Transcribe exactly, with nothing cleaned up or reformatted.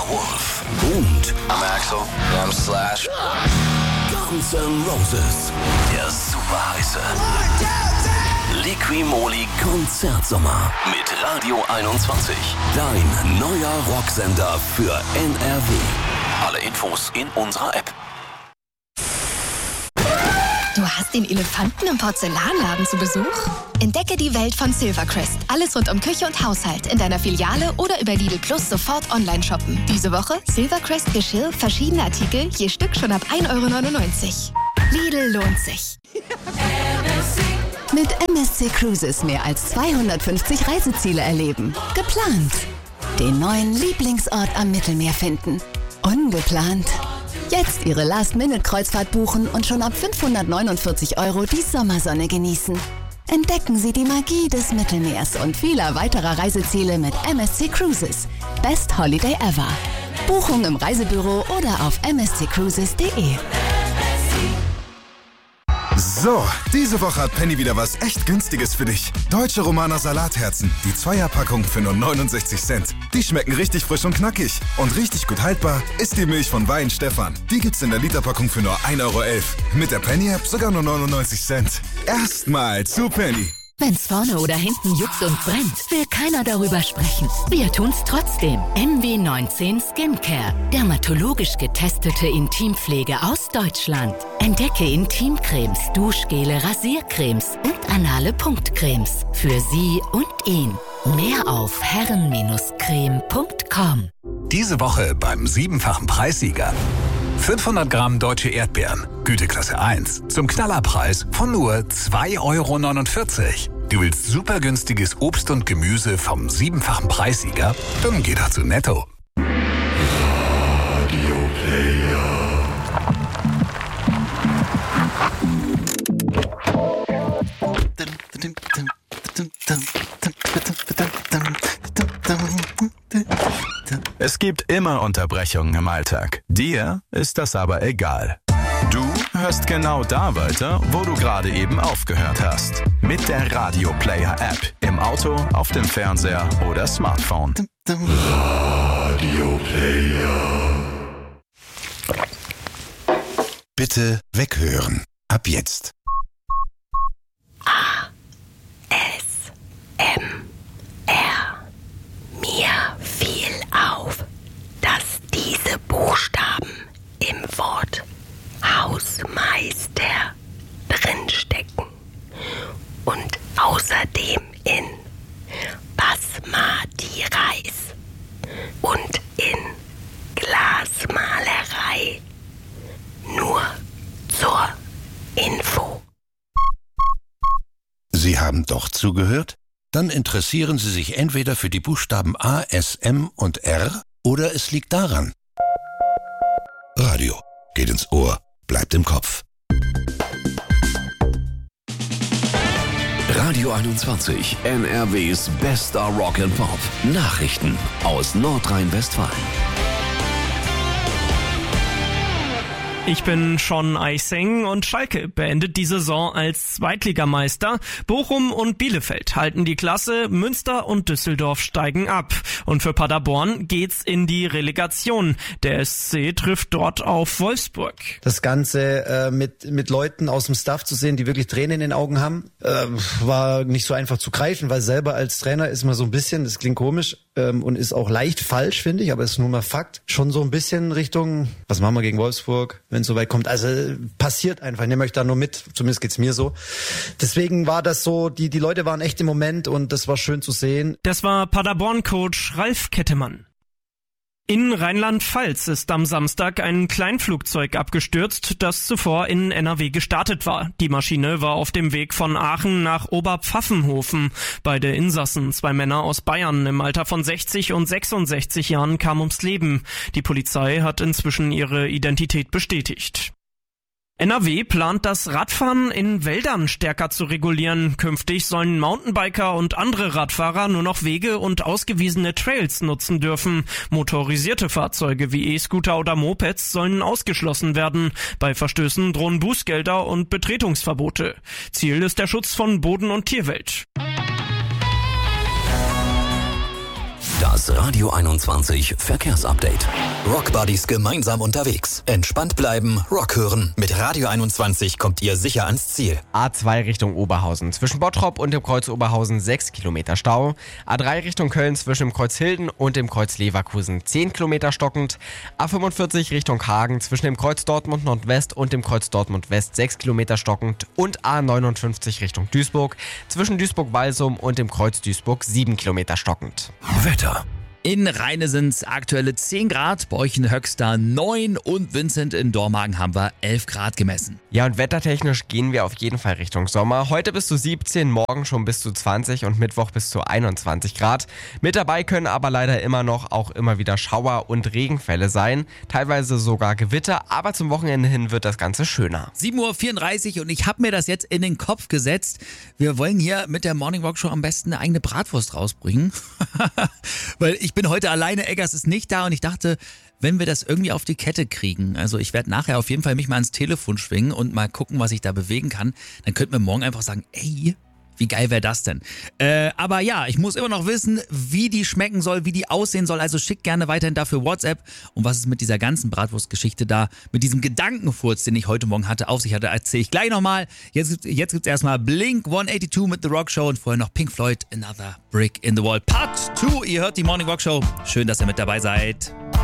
Wolf und I'm Axel. I'm Slash. Guns N' Roses. Der super heiße Liqui-Moly Konzertsommer mit Radio einundzwanzig. Dein neuer Rocksender für N R W. Alle Infos in unserer App. Du hast den Elefanten im Porzellanladen zu Besuch? Entdecke die Welt von Silvercrest. Alles rund um Küche und Haushalt in deiner Filiale oder über Lidl Plus sofort online shoppen. Diese Woche Silvercrest Geschirr, verschiedene Artikel, je Stück schon ab ein Euro neunundneunzig. Lidl lohnt sich. Mit M S C Cruises mehr als zweihundertfünfzig Reiseziele erleben. Geplant. Den neuen Lieblingsort am Mittelmeer finden. Ungeplant. Jetzt Ihre Last-Minute-Kreuzfahrt buchen und schon ab fünfhundertneunundvierzig Euro die Sommersonne genießen. Entdecken Sie die Magie des Mittelmeers und vieler weiterer Reiseziele mit M S C Cruises. Best Holiday ever. Buchung im Reisebüro oder auf m s c cruises punkt d e. So, diese Woche hat Penny wieder was echt Günstiges für dich. Deutsche Romaner Salatherzen, die Zweierpackung für nur neunundsechzig Cent. Die schmecken richtig frisch und knackig. Und richtig gut haltbar ist die Milch von Wein Stefan. Die gibt's in der Literpackung für nur ein Euro elf. Mit der Penny-App sogar nur neunundneunzig Cent. Erstmal zu Penny. Wenn's vorne oder hinten juckt und brennt, will keiner darüber sprechen. Wir tun's trotzdem. M W neunzehn Skincare. Dermatologisch getestete Intimpflege aus Deutschland. Entdecke Intimcremes, Duschgele, Rasiercremes und anale Punktcremes. Für Sie und ihn. Mehr auf herren creme punkt com. Diese Woche beim siebenfachen Preissieger. fünfhundert Gramm deutsche Erdbeeren, Güteklasse eins, zum Knallerpreis von nur zwei Euro neunundvierzig. Du willst super günstiges Obst und Gemüse vom siebenfachen Preissieger? Dann geh doch zu Netto. Radio Player. Es gibt immer Unterbrechungen im Alltag. Dir ist das aber egal. Du hörst genau da weiter, wo du gerade eben aufgehört hast. Mit der Radio Player App. Im Auto, auf dem Fernseher oder Smartphone. Radio Player. Bitte weghören. Ab jetzt. A. S. M. R. Mir fiel auf, dass diese Buchstaben im Wort Hausmeister drinstecken und außerdem in Basmati Reis und in Glasmalerei. Nur zur Info. Sie haben doch zugehört? Dann interessieren Sie sich entweder für die Buchstaben A, S, M und R oder es liegt daran. Radio geht ins Ohr, bleibt im Kopf. Radio einundzwanzig, N R Ws bester Rock and Pop. Nachrichten aus Nordrhein-Westfalen. Ich bin Sean Eising und Schalke beendet die Saison als Zweitligameister. Bochum und Bielefeld halten die Klasse, Münster und Düsseldorf steigen ab. Und für Paderborn geht's in die Relegation. Der S C trifft dort auf Wolfsburg. Das Ganze äh, mit mit Leuten aus dem Staff zu sehen, die wirklich Tränen in den Augen haben, äh, war nicht so einfach zu greifen, weil selber als Trainer ist man so ein bisschen, das klingt komisch ähm, und ist auch leicht falsch, finde ich, aber ist nur mal Fakt, schon so ein bisschen Richtung, was machen wir gegen Wolfsburg, wenn es so weit kommt. Also passiert einfach, ich nehme euch da nur mit, zumindest geht's mir so. Deswegen war das so, die die Leute waren echt im Moment und das war schön zu sehen. Das war Paderborn-Coach Ralf Kettemann. In Rheinland-Pfalz ist am Samstag ein Kleinflugzeug abgestürzt, das zuvor in N R W gestartet war. Die Maschine war auf dem Weg von Aachen nach Oberpfaffenhofen. Beide Insassen, zwei Männer aus Bayern im Alter von sechzig und sechsundsechzig Jahren, kamen ums Leben. Die Polizei hat inzwischen ihre Identität bestätigt. N R W plant das Radfahren in Wäldern stärker zu regulieren. Künftig sollen Mountainbiker und andere Radfahrer nur noch Wege und ausgewiesene Trails nutzen dürfen. Motorisierte Fahrzeuge wie E-Scooter oder Mopeds sollen ausgeschlossen werden. Bei Verstößen drohen Bußgelder und Betretungsverbote. Ziel ist der Schutz von Boden- und Tierwelt. Das Radio einundzwanzig Verkehrsupdate. Rockbuddies gemeinsam unterwegs. Entspannt bleiben, Rock hören. Mit Radio einundzwanzig kommt ihr sicher ans Ziel. A zwei Richtung Oberhausen. Zwischen Bottrop und dem Kreuz Oberhausen sechs Kilometer Stau. A drei Richtung Köln zwischen dem Kreuz Hilden und dem Kreuz Leverkusen zehn Kilometer stockend. A fünfundvierzig Richtung Hagen zwischen dem Kreuz Dortmund Nordwest und dem Kreuz Dortmund West sechs Kilometer stockend. Und A neunundfünfzig Richtung Duisburg zwischen Duisburg-Walsum und dem Kreuz Duisburg sieben Kilometer stockend. Wetter. In Rheine sind es aktuelle zehn Grad, bei euch in Höxter neun und Vincent in Dormagen haben wir elf Grad gemessen. Ja, und wettertechnisch gehen wir auf jeden Fall Richtung Sommer. Heute bis zu siebzehn, morgen schon bis zu zwanzig und Mittwoch bis zu einundzwanzig Grad. Mit dabei können aber leider immer noch auch immer wieder Schauer und Regenfälle sein, teilweise sogar Gewitter, aber zum Wochenende hin wird das Ganze schöner. sieben Uhr vierunddreißig und ich habe mir das jetzt in den Kopf gesetzt. Wir wollen hier mit der Morning Rock Show am besten eine eigene Bratwurst rausbringen. Weil ich bin heute alleine, Eggers ist nicht da und ich dachte, wenn wir das irgendwie auf die Kette kriegen, also ich werde nachher auf jeden Fall mich mal ans Telefon schwingen und mal gucken, was ich da bewegen kann, dann könnten wir morgen einfach sagen, ey, wie geil wäre das denn? Äh, aber ja, ich muss immer noch wissen, wie die schmecken soll, wie die aussehen soll, also schickt gerne weiterhin dafür WhatsApp und was es mit dieser ganzen Bratwurstgeschichte da, mit diesem Gedankenfurz, den ich heute Morgen hatte, auf sich hatte, erzähle ich gleich nochmal. Jetzt, jetzt gibt's erstmal Blink hundertzweiundachtzig mit The Rock Show und vorher noch Pink Floyd, Another Brick in the Wall. Part zwei, ihr hört die Morning Rock Show. Schön, dass ihr mit dabei seid.